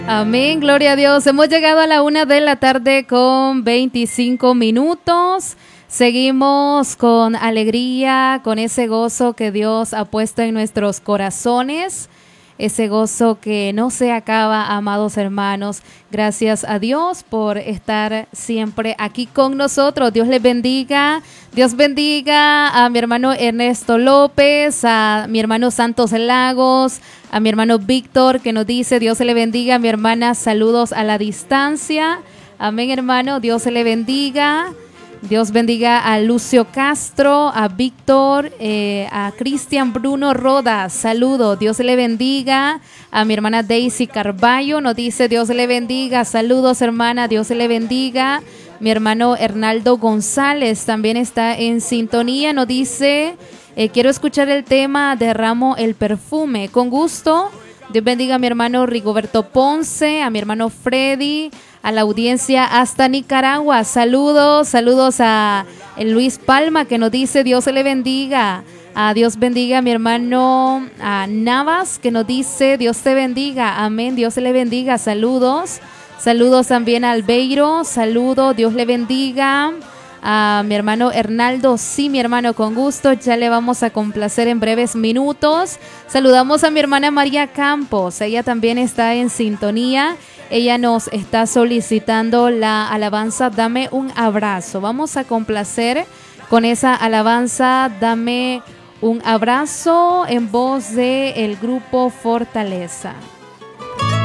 Amén, gloria a Dios. Hemos llegado a la 1:00 con 25 minutos. Seguimos con alegría, con ese gozo que Dios ha puesto en nuestros corazones. Ese gozo que no se acaba, amados hermanos. Gracias a Dios por estar siempre aquí con nosotros. Dios les bendiga. Dios bendiga a mi hermano Ernesto López, a mi hermano Santos Lagos, a mi hermano Víctor que nos dice Dios se le bendiga. A mi hermana, saludos a la distancia. Amén, hermano. Dios se le bendiga. Dios bendiga a Lucio Castro, a Víctor, a Cristian Bruno Rodas, saludo, Dios le bendiga. A mi hermana Daisy Carballo nos dice Dios le bendiga, saludos hermana, Dios le bendiga. Mi hermano Hernaldo González también está en sintonía, nos dice quiero escuchar el tema Derramo el perfume, con gusto. Dios bendiga a mi hermano Rigoberto Ponce, a mi hermano Freddy, a la audiencia hasta Nicaragua. Saludos, saludos a Luis Palma que nos dice Dios le bendiga. A Dios bendiga a mi hermano a Navas que nos dice Dios te bendiga. Amén, Dios le bendiga. Saludos, saludos también a Albeiro. Saludos, Dios le bendiga. A mi hermano Hernaldo, sí, mi hermano, con gusto, ya le vamos a complacer en breves minutos. Saludamos a mi hermana María Campos, ella también está en sintonía. Ella nos está solicitando la alabanza Dame un abrazo. Vamos a complacer con esa alabanza Dame un abrazo en voz del grupo Fortaleza.